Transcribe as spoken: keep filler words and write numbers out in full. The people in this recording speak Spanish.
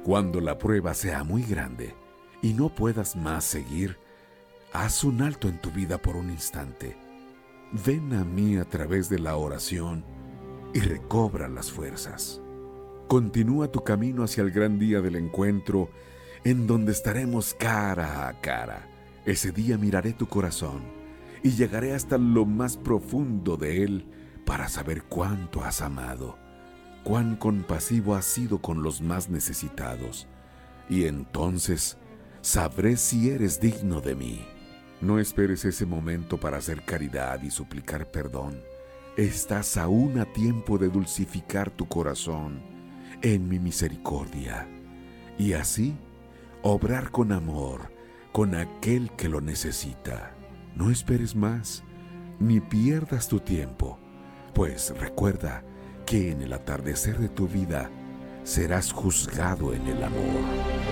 Cuando la prueba sea muy grande y no puedas más seguir, haz un alto en tu vida por un instante. Ven a mí a través de la oración y recobra las fuerzas. Continúa tu camino hacia el gran día del encuentro, en donde estaremos cara a cara. Ese día miraré tu corazón y llegaré hasta lo más profundo de él para saber cuánto has amado, cuán compasivo has sido con los más necesitados, y entonces sabré si eres digno de mí. No esperes ese momento para hacer caridad y suplicar perdón. Estás aún a tiempo de dulcificar tu corazón en mi misericordia, y así obrar con amor con aquel que lo necesita. No esperes más, ni pierdas tu tiempo, pues recuerda que en el atardecer de tu vida serás juzgado en el amor.